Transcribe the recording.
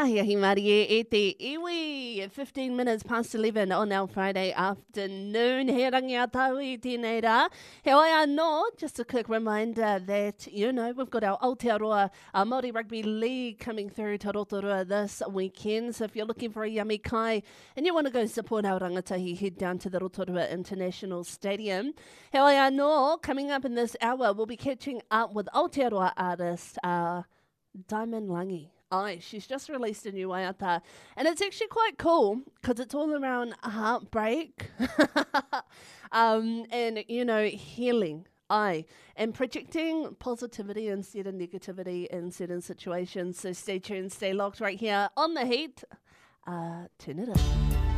Ahi Marie e te iwi, 15 minutes past 11 on our Friday afternoon. He rangi a tau I tēnei rā. He oi anō, just a quick reminder that, we've got our Aotearoa Māori Rugby League coming through to Rotorua this weekend. So if you're looking for a yummy kai and you want to go support our rangatahi, head down to the Rotorua International Stadium. He oi anō, coming up in this hour, we'll be catching up with Aotearoa artist Diamond Langi. She's just released a new waiata, and it's actually quite cool because it's all around heartbreak and, healing. And projecting positivity instead of negativity in certain situations. So stay tuned, stay locked right here on The Heat. Turn it up.